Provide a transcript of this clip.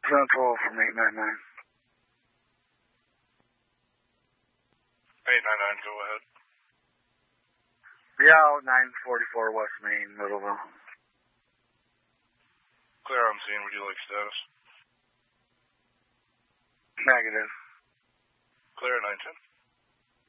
12 from 899. 899, go ahead. Yeah, 944 West Main, Middleville. Clear on scene, would you like status? Negative. Clear 910.